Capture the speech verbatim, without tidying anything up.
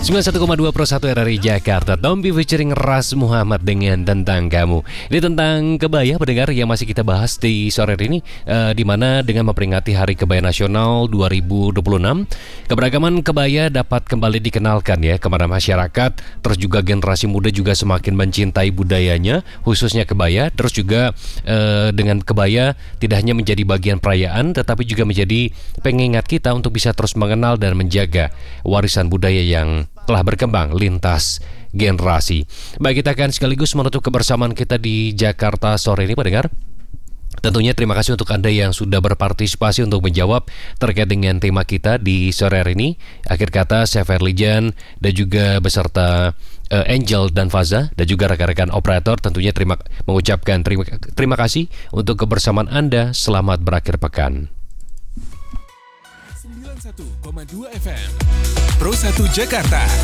sembilan puluh satu koma dua Pro satu R R I Jakarta. Tompi featuring Ras Muhammad dengan Tentang Kamu. Ini tentang kebaya pendengar yang masih kita bahas di sore hari ini, uh, di mana dengan memperingati Hari Kebaya Nasional dua ribu dua puluh enam, keberagaman kebaya dapat kembali dikenalkan ya kepada masyarakat. Terus juga generasi muda juga semakin mencintai budayanya, khususnya kebaya. Terus juga uh, dengan kebaya tidak hanya menjadi bagian perayaan, tetapi juga menjadi pengingat kita untuk bisa terus mengenal dan menjaga warisan budaya yang telah berkembang lintas generasi. Baik, kita akan sekaligus menutup kebersamaan kita di Jakarta sore ini pendengar. Tentunya terima kasih untuk Anda yang sudah berpartisipasi untuk menjawab terkait dengan tema kita di sore hari ini. Akhir kata, saya Ferlijan dan juga beserta uh, Angel dan Faza dan juga rekan-rekan operator tentunya terima mengucapkan terima, terima kasih untuk kebersamaan Anda. Selamat berakhir pekan. sembilan puluh satu koma dua F M Pro satu Jakarta.